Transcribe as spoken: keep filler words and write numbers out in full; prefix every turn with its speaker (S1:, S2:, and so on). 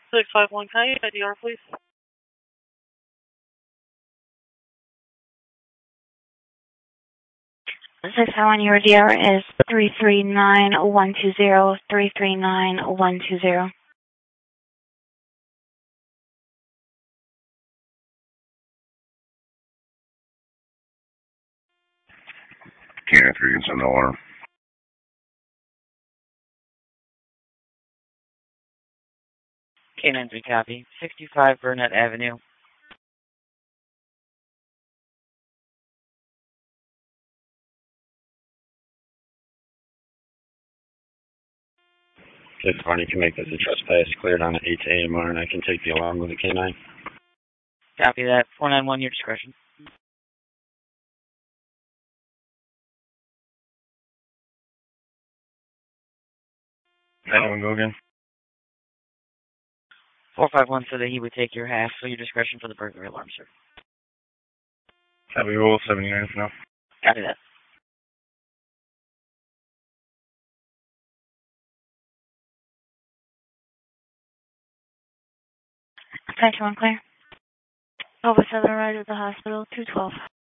S1: six five one, can I get I D R, please?
S2: six five one, your D R is three three nine one two zero, three three nine one two zero.
S3: Can't answer, you can send the alarm.
S4: Canine three copy. sixty-five Burnett Avenue.
S5: six one, you can make this a trespass cleared on at eight A M R, and I can take the alarm with the canine.
S4: Copy that. four nine one, your discretion.
S3: Anyone go again?
S4: four five one said that he would take your half, so your discretion for the burglary alarm, sir.
S3: Copy, roll seventy-nine for now.
S4: Copy that.
S2: Section one clear. Over seven right at the hospital, two twelve.